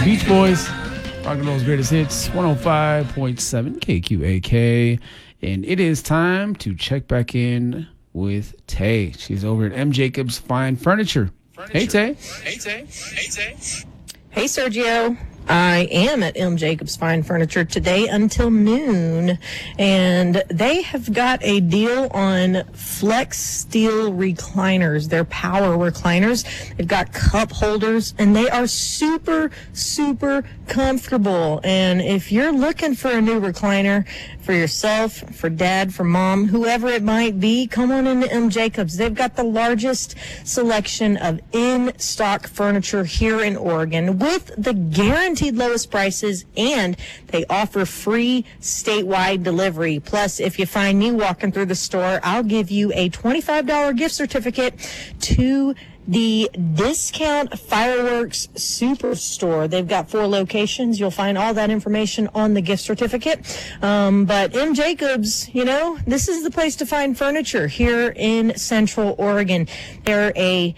Beach Boys, rock and roll's greatest hits, 105.7 KQAK. And it is time to check back in with Tay. She's over at M. Jacobs Fine Furniture. Hey, Tay. Hey, Sergio. I am at M. Jacobs Fine Furniture today until noon, and they have got a deal on Flex Steel recliners. They're power recliners. They've got cup holders, and they are super, super comfortable. And if you're looking for a new recliner for yourself, for dad, for mom, whoever it might be, come on into M. Jacobs. They've got the largest selection of in-stock furniture here in Oregon with the guaranteed lowest prices, and they offer free statewide delivery. Plus, if you find me walking through the store, I'll give you a $25 gift certificate to the Discount Fireworks Superstore. They've got 4 locations. You'll find all that information on the gift certificate. But M. Jacobs, this is the place to find furniture here in Central Oregon. They're a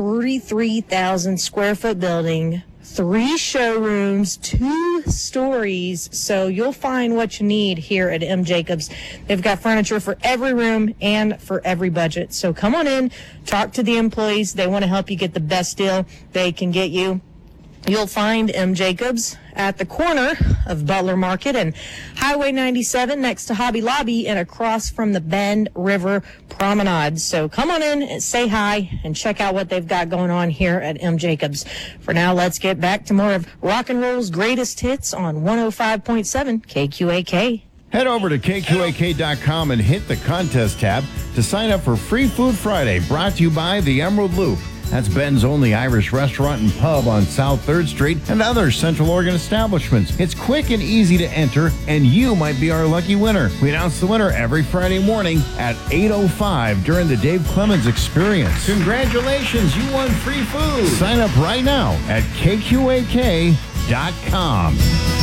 33,000 square foot building, 3 showrooms, 2 stories, so you'll find what you need here at M. Jacobs. They've got furniture for every room and for every budget. So come on in, talk to the employees. They want to help you get the best deal they can get you. You'll find M. Jacobs at the corner of Butler Market and Highway 97 next to Hobby Lobby and across from the Bend River Promenade. So come on in and say hi and check out what they've got going on here at M. Jacobs. For now, let's get back to more of rock and roll's greatest hits on 105.7 KQAK. Head over to KQAK.com and hit the contest tab to sign up for Free Food Friday, brought to you by the Emerald Loop. That's Ben's only Irish restaurant and pub on South 3rd Street and other Central Oregon establishments. It's quick and easy to enter, and you might be our lucky winner. We announce the winner every Friday morning at 8:05 during the Dave Clemens Experience. Congratulations, you won free food. Sign up right now at KQAK.com.